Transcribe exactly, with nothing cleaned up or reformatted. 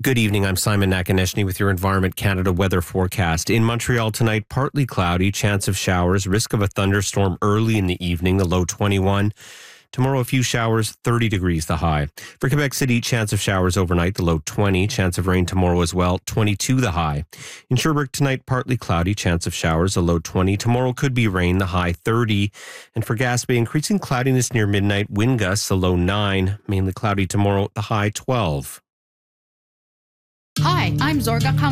Good evening. I'm Simon Nakaneshny with your Environment Canada weather forecast. In Montreal tonight, partly cloudy, chance of showers, risk of a thunderstorm early in the evening, the low twenty-one. Tomorrow, a few showers, thirty degrees the high. For Quebec City, chance of showers overnight, the low twenty. Chance of rain tomorrow as well, twenty-two the high. In Sherbrooke tonight, partly cloudy, chance of showers, a low twenty. Tomorrow could be rain, the high thirty. And for Gaspé, increasing cloudiness near midnight, wind gusts, a low nine. Mainly cloudy tomorrow, the high twelve. Hi, I'm Zorga Khan.